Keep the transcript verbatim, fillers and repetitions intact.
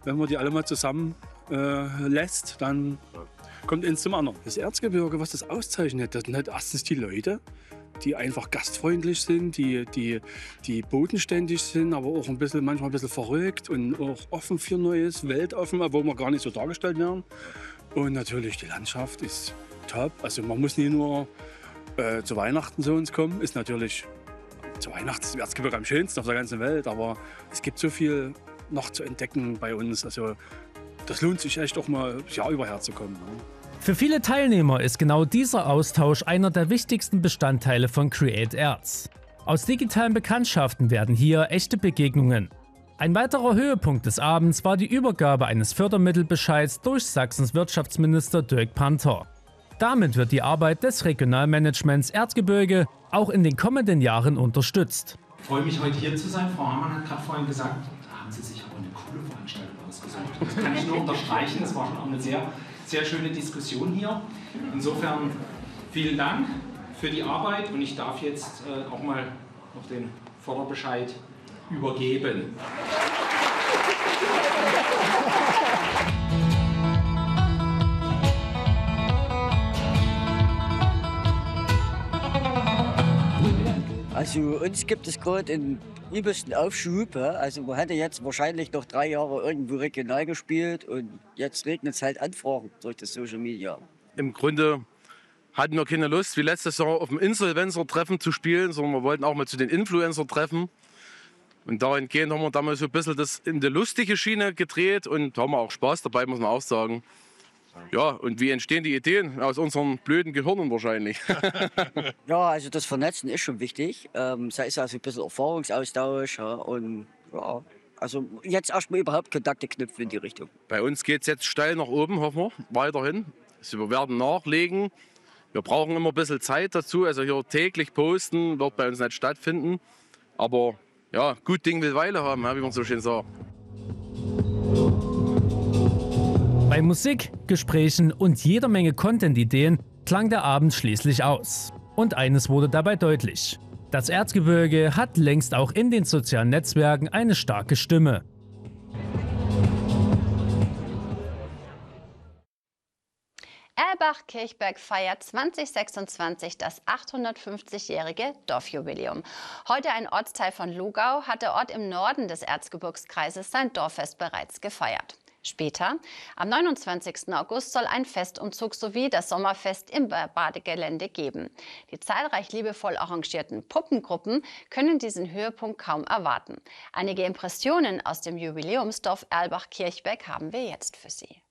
wenn man die alle mal zusammen äh, lässt, dann kommt eins zum anderen. Das Erzgebirge, was das auszeichnet, das sind halt erstens die Leute, die einfach gastfreundlich sind, die, die, die bodenständig sind, aber auch ein bisschen, manchmal ein bisschen verrückt und auch offen für Neues, weltoffen, obwohl wir gar nicht so dargestellt werden. Und natürlich die Landschaft ist top. Also man muss nie nur äh, zu Weihnachten zu uns kommen, ist natürlich zu Weihnachten ist das Erzgebirge am schönsten auf der ganzen Welt, aber es gibt so viel noch zu entdecken bei uns. Also das lohnt sich echt auch mal das Jahr über herzukommen. Ne? Für viele Teilnehmer ist genau dieser Austausch einer der wichtigsten Bestandteile von Create Erz. Aus digitalen Bekanntschaften werden hier echte Begegnungen. Ein weiterer Höhepunkt des Abends war die Übergabe eines Fördermittelbescheids durch Sachsens Wirtschaftsminister Dirk Panther. Damit wird die Arbeit des Regionalmanagements Erzgebirge auch in den kommenden Jahren unterstützt. Ich freue mich, heute hier zu sein. Frau Hamann hat gerade vorhin gesagt, da haben Sie sich aber eine coole Veranstaltung ausgesucht. Das kann ich nur unterstreichen. Es war schon auch eine sehr, sehr schöne Diskussion hier. Insofern vielen Dank für die Arbeit und ich darf jetzt äh, auch mal noch den Förderbescheid übergeben. Also uns gibt es gerade einen übelsten Aufschub. Also man hätte jetzt wahrscheinlich noch drei Jahre irgendwo regional gespielt und jetzt regnet es halt Anfragen durch das Social Media. Im Grunde hatten wir keine Lust, wie letztes Jahr auf dem Insolvencer-Treffen zu spielen, sondern wir wollten auch mal zu den Influencer-Treffen. Und dahingehend haben wir damals so ein bisschen das in die lustige Schiene gedreht und haben auch Spaß dabei, muss man auch sagen. Ja, und wie entstehen die Ideen? Aus unseren blöden Gehirnen wahrscheinlich. Ja, also das Vernetzen ist schon wichtig. Ähm, da ist also ein bisschen Erfahrungsaustausch. Ja, und ja, also jetzt erstmal überhaupt Kontakte knüpfen in die Richtung. Bei uns geht es jetzt steil nach oben, hoffen wir, weiterhin. Also wir werden nachlegen. Wir brauchen immer ein bisschen Zeit dazu. Also hier täglich posten wird bei uns nicht stattfinden. Aber ja, gut Ding will Weile haben, wie man so schön sagt. Bei Musik, Gesprächen und jeder Menge Content-Ideen klang der Abend schließlich aus. Und eines wurde dabei deutlich: Das Erzgebirge hat längst auch in den sozialen Netzwerken eine starke Stimme. Erlbach-Kirchberg feiert zweitausendsechsundzwanzig das achthundertfünfzigjährige Dorfjubiläum. Heute ein Ortsteil von Lugau hat der Ort im Norden des Erzgebirgskreises sein Dorffest bereits gefeiert. Später, am neunundzwanzigsten August, soll ein Festumzug sowie das Sommerfest im Badegelände geben. Die zahlreich liebevoll arrangierten Puppengruppen können diesen Höhepunkt kaum erwarten. Einige Impressionen aus dem Jubiläumsdorf Erlbach-Kirchberg haben wir jetzt für Sie.